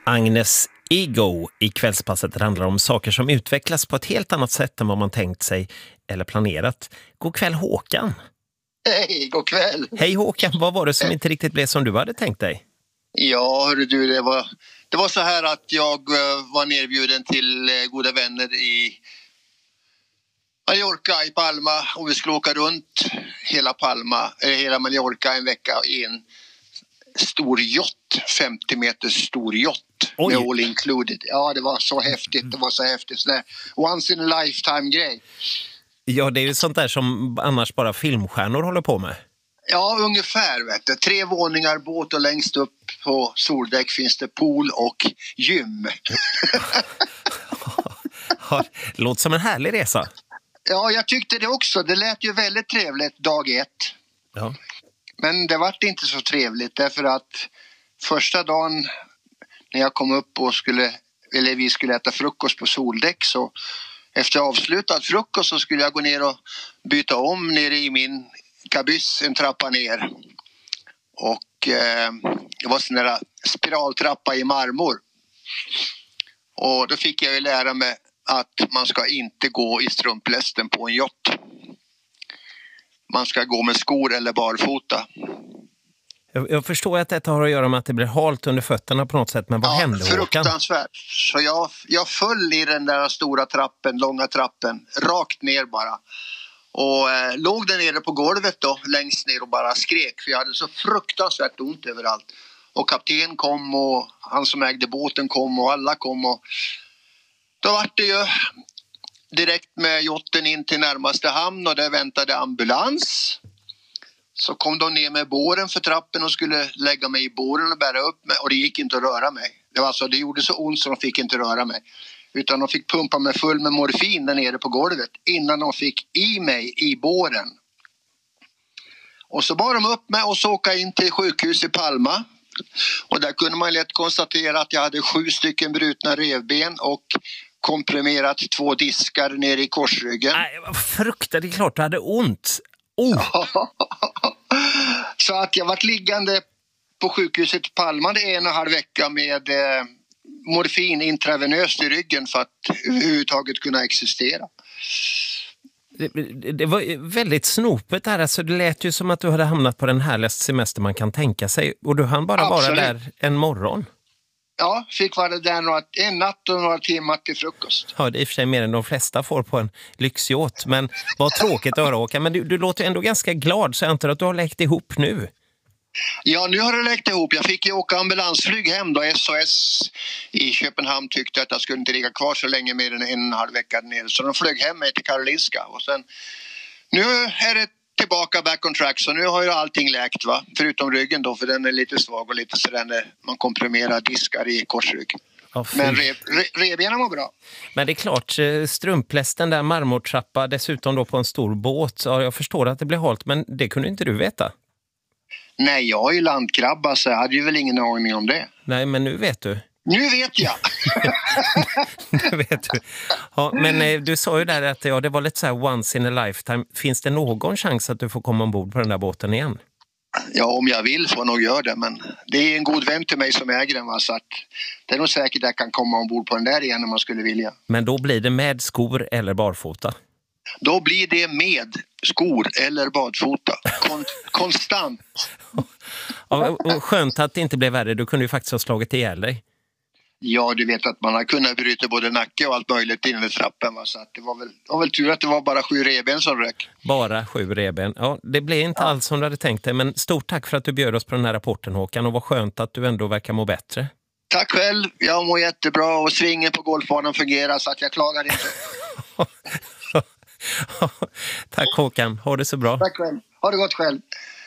Agnes Ego i kvällspasset handlar om saker som utvecklas på ett helt annat sätt än vad man tänkt sig eller planerat. God kväll Håkan. Hej, god kväll. Hej Håkan, vad var det som inte riktigt blev som du hade tänkt dig? Ja, hörru du, det var så här att jag var nerbjuden till goda vänner i Mallorca i Palma och vi skulle åka runt hela Mallorca en vecka i en stor yacht, 50 meters stor yacht. Oj. Med all included. Ja, det var så häftigt. Det var så häftigt. Sån där once in a lifetime grej. Ja, det är ju sånt där som annars bara filmstjärnor håller på med. Ja, ungefär vet du. 3 våningar, båt och längst upp på soldäck finns det pool och gym. Ja, låter som en härlig resa. Ja, jag tyckte det också. Det lät ju väldigt trevligt dag 1. Ja. Men det var inte så trevligt därför att första dagen när jag kom upp och vi skulle äta frukost på soldäck, så efter avslutad frukost så skulle jag gå ner och byta om nere i min kabyss en trappa ner. Och det var sån där spiraltrappa i marmor. Och då fick jag ju lära mig att man ska inte gå i strumplästen på en yacht. Man ska gå med skor eller barfota. Jag förstår att detta har att göra med att det blir halt under fötterna på något sätt, men vad hände Håkan? Fruktansvärt. Så jag föll i den där stora trappen, långa trappen, rakt ner bara. Och låg där nere på golvet då, längst ner och bara skrek, för jag hade så fruktansvärt ont överallt. Och kapten kom och han som ägde båten kom och alla kom, och då var det ju direkt med yachten in till närmaste hamn och där väntade ambulans. Så kom de ner med båren för trappen och skulle lägga mig i båren och bära upp mig, och det gick inte att röra mig. Det gjorde så ont så de fick inte röra mig. Utan de fick pumpa mig full med morfin där nere på golvet innan de fick i mig i båren. Och så bar de upp mig och så åka in till sjukhus i Palma. Och där kunde man lätt konstatera att jag hade 7 stycken brutna revben och komprimerat 2 diskar nere i korsryggen. Nej, vad fruktansvärt, det är klart du hade ont. Så att jag varit liggande på sjukhuset i Palma 1,5 vecka med morfin intravenöst i ryggen för att överhuvudtaget kunna existera. Det var väldigt snopet här. Alltså, det lät ju som att du hade hamnat på den härligaste semester man kan tänka sig. Och du hann bara vara där en morgon. Ja, fick vara där en natt och några timmar till frukost. Ja, det är i och för sig mer än de flesta får på en lyxyacht. Men vad tråkigt att höra, Håkan. Men du låter ändå ganska glad, så jag antar att du har läkt ihop nu. Ja, nu har det läkt ihop. Jag fick ju åka ambulansflyg hem då. SOS i Köpenhamn tyckte att jag skulle inte ligga kvar så länge, mer än 1,5 vecka ner. Så de flög hem mig till Karolinska. Och sen, nu är det tillbaka back on track, så nu har ju allting läkt, va? Förutom ryggen då, för den är lite svag och lite sådär när man komprimerar diskar i korsrygg. Men revbenen var bra. Men det är klart, strumplästen där, marmortrappa, dessutom då på en stor båt. Ja, jag förstår att det blir halt, men det kunde inte du veta. Nej, jag är ju landkrabba, så jag hade ju väl ingen aning om det. Nej, men nu vet du. Nu vet jag! Nu vet du. Ja, men du sa ju där att det var lite så här once in a lifetime. Finns det någon chans att du får komma ombord på den där båten igen? Ja, om jag vill får jag nog göra det, men det är en god vän till mig som äger den, va? Så att det är nog säkert att jag kan komma ombord på den där igen om man skulle vilja. Men då blir det med skor eller barfota? Då blir det med skor eller badfota. Konstant. Ja, och skönt att det inte blev värre. Du kunde ju faktiskt ha slagit ihjäl dig. Ja, du vet att man har kunnat bryta både nacke och allt möjligt inne i trappen. Va? Så att det var väl tur att det var bara 7 revben som rök. Bara 7 revben. Ja, det blev inte alls som du hade tänkt dig. Men stort tack för att du bjöd oss på den här rapporten, Håkan. Och vad skönt att du ändå verkar må bättre. Tack själv. Jag mår jättebra och svingen på golfbanan fungerar, så att jag klagar inte. Tack Håkan. Ha det så bra. Tack själv. Ha det gott själv.